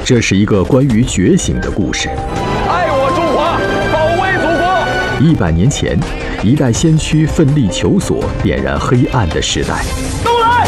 这是一个关于觉醒的故事。 爱我中华，保卫祖国。 100年前，一代先驱奋力求索，点燃黑暗的时代。 都来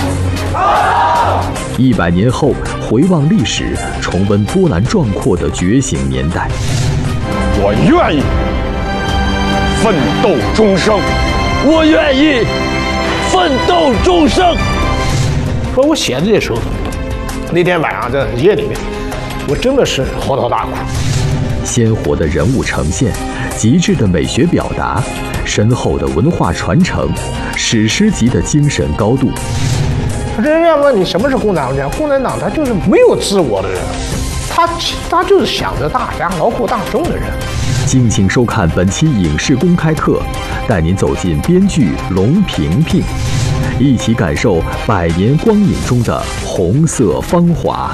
！100年后，回望历史，重温波澜壮阔的觉醒年代。 我愿意奋斗终生，我愿意奋斗终生。 说我写的这时候，那天晚上在夜里面，我真的是嚎啕大哭。 鲜活的人物呈现，极致的美学表达，深厚的文化传承，史诗级的精神高度。 人家问你什么是共产党人？共产党他就是没有自我的人，他就是想着大家劳苦大众的人。 敬请收看本期影视公开课，带您走进编剧龙萍萍，一起感受100年光影中的红色芳华。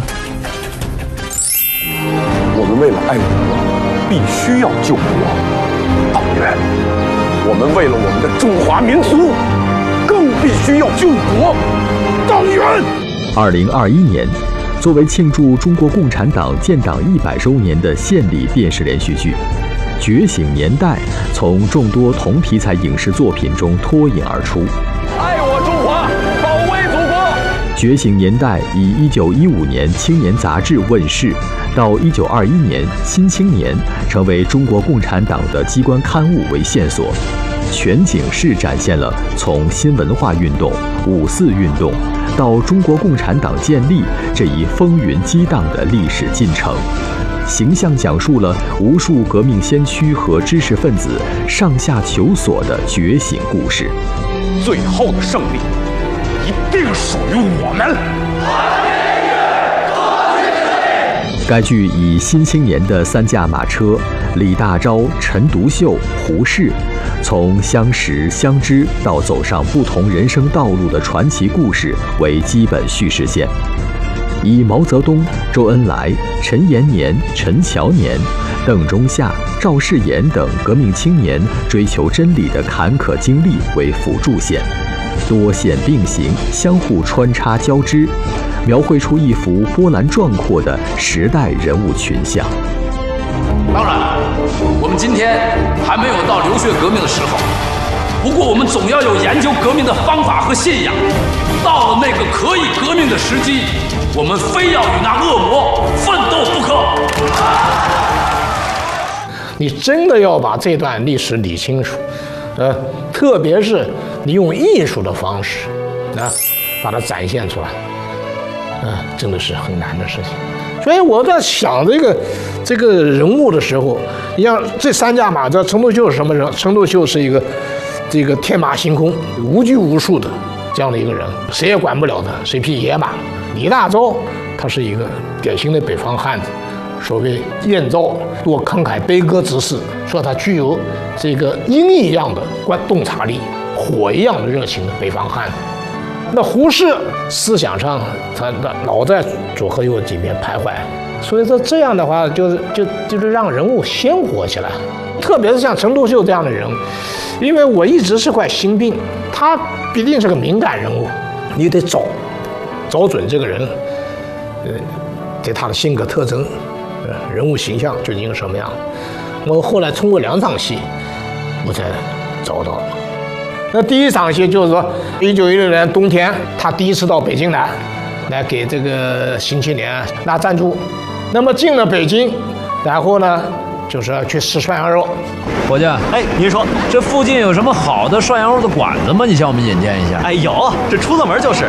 我们为了爱国，必须要救国。党员，我们为了我们的中华民族，更必须要救国。党员。 2021年，作为庆祝中国共产党建党100周年的献礼电视连续剧《觉醒年代》从众多同题材影视作品中脱颖而出。 爱我中华，保卫祖国。 《觉醒年代》以1915年《青年》杂志问世，到1921年《新青年》成为中国共产党的机关刊物为线索，全景式展现了从新文化运动、5·4运动到中国共产党建立这一风云激荡的历史进程，形象讲述了无数革命先驱和知识分子上下求索的觉醒故事。 最后的胜利一定属于我们。 该剧以新青年的3驾马车李大钊、陈独秀、胡适，从相识相知到走上不同人生道路的传奇故事为基本叙事线，以毛泽东、周恩来、陈延年、陈乔年、邓中夏、赵世炎等革命青年追求真理的坎坷经历为辅助线，多线并行，相互穿插交织，描绘出一幅波澜壮阔的时代人物群像。 当然，我们今天还没有到流血革命的时候，不过我们总要有研究革命的方法和信仰。到了那个可以革命的时机，我们非要与那恶魔奋斗不可。 你真的要把这段历史理清楚，特别是你用艺术的方式，把它展现出来，真的是很难的事情。所以我在想这个人物的时候，你像这3驾马车，陈独秀是什么人？陈独秀是一个这个天马行空、无拘无束的这样的一个人，谁也管不了他，是一匹野马。李大钊他是一个典型的北方汉子，所谓燕赵多慷慨悲歌之士，说他具有这个鹰一样的洞察力，火一样的热情的北方汉子。那胡适思想上，他老在左和右几边徘徊，所以说这样的话，就是让人物鲜活起来。特别是像陈独秀这样的人，因为我一直是块心病，他必定是个敏感人物，你得找准这个人，对他的性格特征，人物形象究竟是什么样。我后来通过2场戏，我才找到了。那第一场戏就是说，1916年冬天，他第一次到北京来给这个新青年拿赞助。那么进了北京，然后呢，就是要去吃涮羊肉。 伙计，您说这附近有什么好的涮羊肉的馆子吗？你向我们引荐一下。 有，这出了门就是。